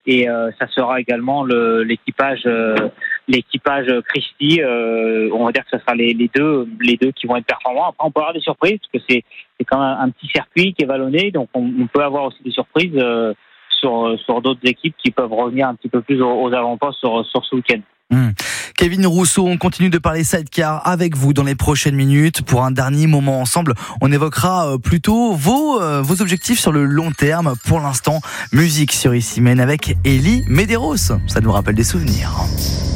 et ça sera également l'équipage Christie. On va dire que ce sera les deux qui vont être performants. Après, on peut avoir des surprises parce que c'est quand même un petit circuit qui est vallonné, donc on peut avoir aussi des surprises sur d'autres équipes qui peuvent revenir un petit peu plus aux avant-postes sur ce week-end. Kevin Rousseau, on continue de parler sidecar avec vous dans les prochaines minutes. Pour un dernier moment ensemble, on évoquera plutôt vos objectifs sur le long terme. Pour l'instant, musique sur Ici Mène avec Elie Medeiros. Ça nous rappelle des souvenirs.